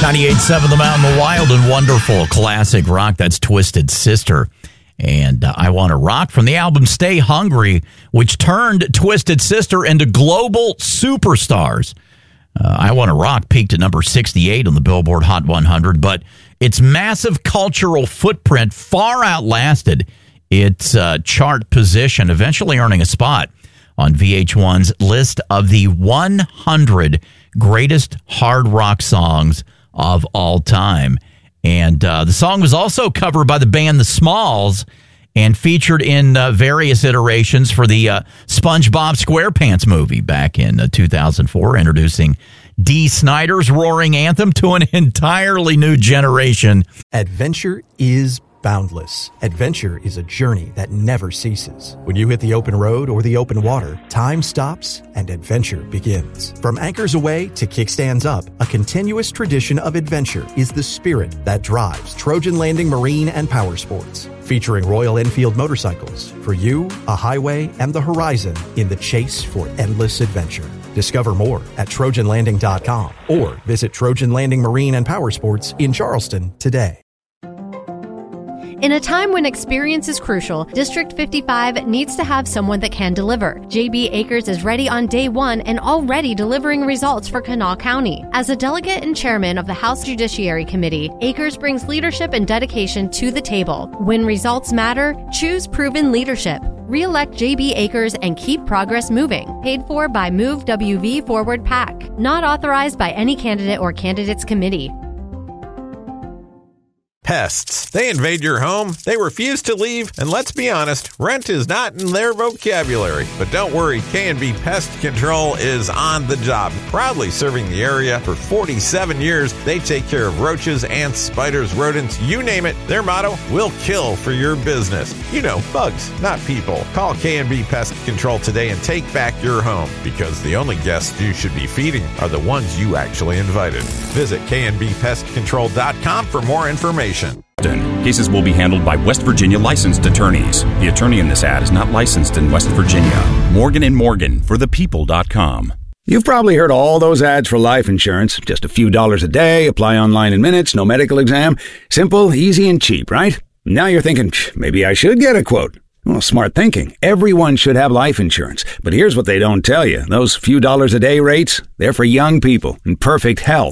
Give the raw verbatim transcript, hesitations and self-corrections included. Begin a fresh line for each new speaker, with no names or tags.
ninety-eight point seven The Mountain, the wild and wonderful classic rock. That's Twisted Sister. And uh, I Want to Rock from the album Stay Hungry, which turned Twisted Sister into global superstars. Uh, I Want to Rock peaked at number sixty-eight on the Billboard Hot one hundred, but its massive cultural footprint far outlasted its uh, chart position, eventually earning a spot on V H one's list of the one hundred greatest hard rock songs of all time. And uh, the song was also covered by the band The Smalls and featured in uh, various iterations for the uh, SpongeBob SquarePants movie back in uh, two thousand four, introducing Dee Snider's roaring anthem to an entirely new generation.
Adventure is boundless. Adventure is a journey that never ceases. When you hit the open road or the open water, time stops and adventure begins. From anchors away to kickstands up, a continuous tradition of adventure is the spirit that drives Trojan Landing Marine and Power Sports. Featuring Royal Enfield motorcycles, for you, a highway, and the horizon in the chase for endless adventure. Discover more at Trojan Landing dot com or visit Trojan Landing Marine and Power Sports in Charleston today.
In a time when experience is crucial, District fifty-five needs to have someone that can deliver. J B Akers is ready on day one and already delivering results for Kanawha County. As a delegate and chairman of the House Judiciary Committee, Akers brings leadership and dedication to the table. When results matter, choose proven leadership. Re-elect J B Akers and keep progress moving. Paid for by Move W V Forward PAC. Not authorized by any candidate or candidates committee.
Pests. They invade your home, they refuse to leave, and let's be honest, rent is not in their vocabulary. But don't worry, K and B Pest Control is on the job. Proudly serving the area for forty-seven years, they take care of roaches, ants, spiders, rodents, you name it. Their motto, we'll kill for your business. You know, bugs, not people. Call K and B Pest Control today and take back your home, because the only guests you should be feeding are the ones you actually invited. Visit K and B pest control dot com for more information.
Cases will be handled by West Virginia licensed attorneys. The attorney in this ad is not licensed in West Virginia. Morgan and Morgan for the people dot com.
You've probably heard all those ads for life insurance. Just a few dollars a day, apply online in minutes, no medical exam. Simple, easy, and cheap, right? Now you're thinking, maybe I should get a quote. Well, smart thinking. Everyone should have life insurance. But here's what they don't tell you. Those few dollars a day rates, they're for young people in perfect health.